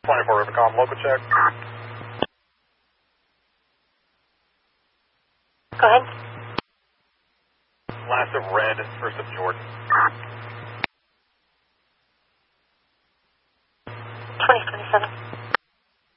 24 Rubicon, local check. Go ahead. Last of Red, first of Jordan. 2027.